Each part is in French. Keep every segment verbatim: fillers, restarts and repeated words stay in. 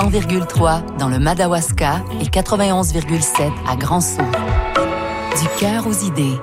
un virgule trois dans le Madawaska et quatre-vingt-onze virgule sept à Grand-Sault. Du cœur aux idées.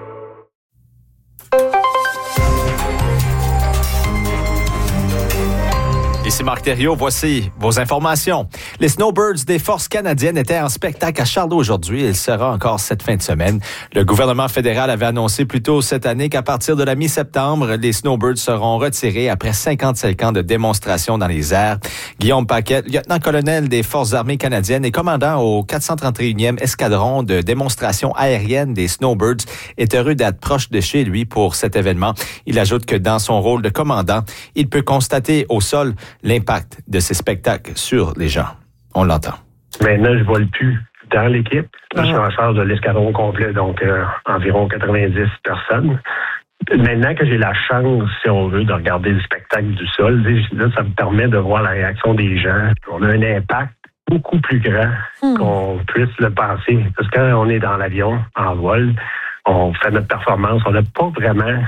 Ici Marc Thériault, voici vos informations. Les Snowbirds des Forces canadiennes étaient en spectacle à Charlot aujourd'hui et il sera encore cette fin de semaine. Le gouvernement fédéral avait annoncé plus tôt cette année qu'à partir de la mi-septembre, les Snowbirds seront retirés après cinquante-cinq ans de démonstrations dans les airs. Guillaume Paquette, lieutenant-colonel des Forces armées canadiennes et commandant au quatre cent trente et unième escadron de démonstration aérienne des Snowbirds, est heureux d'être proche de chez lui pour cet événement. Il ajoute que dans son rôle de commandant, il peut constater au sol l'impact de ces spectacles sur les gens. On l'entend. Maintenant, je ne vole plus dans l'équipe. Je suis en charge de l'escadron complet, donc euh, environ quatre-vingt-dix personnes. Maintenant que j'ai la chance, si on veut, de regarder le spectacle du sol, là, ça me permet de voir la réaction des gens. On a un impact beaucoup plus grand hmm. qu'on puisse le penser. Parce que quand on est dans l'avion, en vol, on fait notre performance, on n'a pas vraiment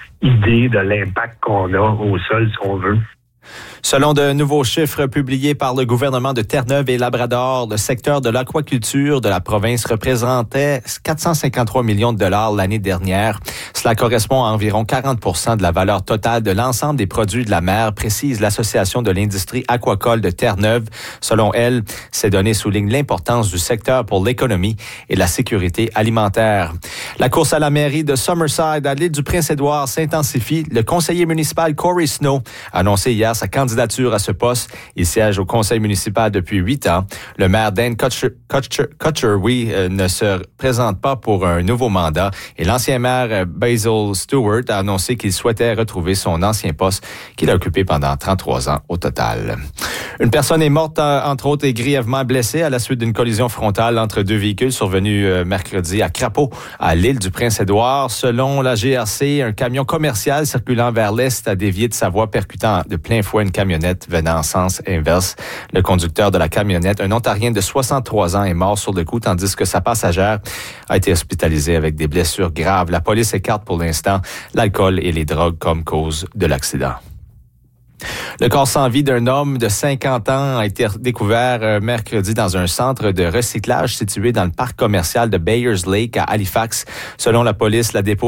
idée de l'impact qu'on a au sol, si on veut. Selon de nouveaux chiffres publiés par le gouvernement de Terre-Neuve et Labrador, le secteur de l'aquaculture de la province représentait quatre cent cinquante-trois millions de dollars l'année dernière. Cela correspond à environ quarante pour cent de la valeur totale de l'ensemble des produits de la mer, précise l'Association de l'industrie aquacole de Terre-Neuve. Selon elle, ces données soulignent l'importance du secteur pour l'économie et la sécurité alimentaire. La course à la mairie de Summerside à l'île du Prince-Édouard s'intensifie. Le conseiller municipal Corey Snow a annoncé hier sa candidature à ce poste. Il siège au conseil municipal depuis huit ans. Le maire Dan Kutcher, Kutcher, Kutcher oui, euh, ne se présente pas pour un nouveau mandat. Et l'ancien maire euh, Basil Stewart a annoncé qu'il souhaitait retrouver son ancien poste qu'il a occupé pendant trente-trois ans au total. Une personne est morte, entre autres, et grièvement blessée à la suite d'une collision frontale entre deux véhicules survenus euh, mercredi à Crapaud, à l'île du Prince-Édouard. Selon la G R C, un camion commercial circulant vers l'est a dévié de sa voie, percutant de plein fouet une camionnette venant en sens inverse. Le conducteur de la camionnette, un Ontarien de soixante-trois ans, est mort sur le coup, tandis que sa passagère a été hospitalisée avec des blessures graves. La police écarte pour l'instant l'alcool et les drogues comme cause de l'accident. Le corps sans vie d'un homme de cinquante ans a été découvert mercredi dans un centre de recyclage situé dans le parc commercial de Bayers Lake à Halifax. Selon la police, la dépôt